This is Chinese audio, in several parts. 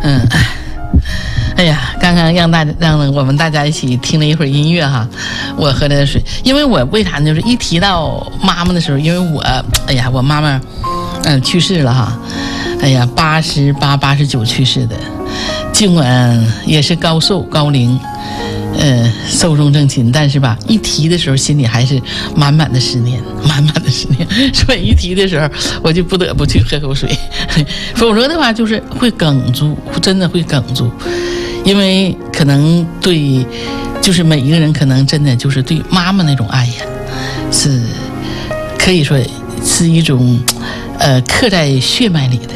哎呀，刚刚让我们大家一起听了一会儿音乐哈，我喝点水，因为我为啥呢？就是一提到妈妈的时候，因为我妈妈去世了哈，88、89去世的，尽管也是高寿高龄，寿终正寝，但是吧，一提的时候心里还是满满的思念，所以一提的时候我就不得不去喝口水，否则的话就是会哽住，真的会哽住。因为可能就是每一个人可能真的就是对妈妈那种爱呀，是可以说是一种刻在血脉里的，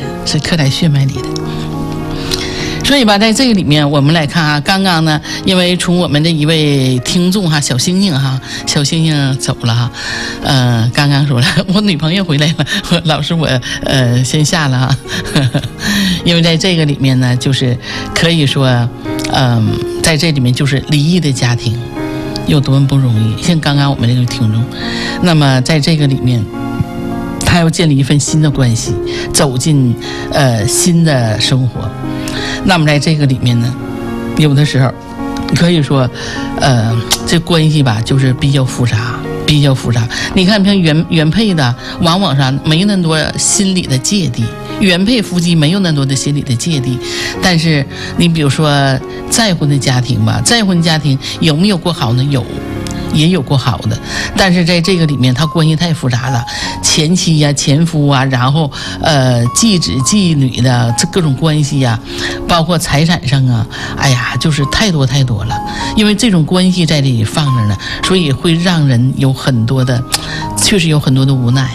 所以吧，在这个里面我们来看啊，刚刚呢，因为从我们的一位听众哈，小星星走了哈，刚刚说了，我女朋友回来了，老师我先下了哈，因为在这个里面呢，就是可以说，在这里面就是离异的家庭有多么不容易，像刚刚我们这个听众，那么在这个里面，他要建立一份新的关系，走进新的生活。那么在这个里面呢，有的时候可以说这关系吧就是比较复杂。你看像原配的往往上没有那么多心理的芥蒂，原配夫妻没有那么多的心理的芥蒂，但是你比如说再婚的家庭吧，有没有过好呢？也有过好的，但是在这个里面它关系太复杂了，前妻呀、前夫啊，然后继子继女的这各种关系呀，包括财产上啊，就是太多了，因为这种关系在这里放着呢，所以会让人有很多的，确实有很多的无奈。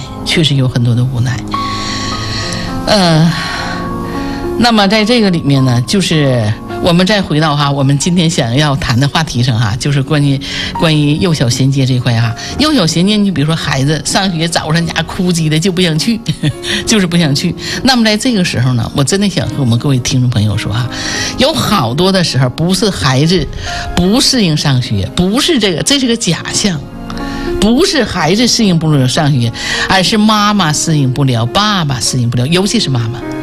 那么在这个里面呢，就是我们再回到我们今天想要谈的话题上就是关于幼小衔接这块幼小衔接，你比如说孩子上学早上家哭唧的就不想去，就是不想去。那么在这个时候呢，我真的想和我们各位听众朋友说有好多的时候不是孩子不适应上学，不是这是个假象。不是孩子适应不了上学，而是妈妈适应不了，爸爸适应不了，尤其是妈妈。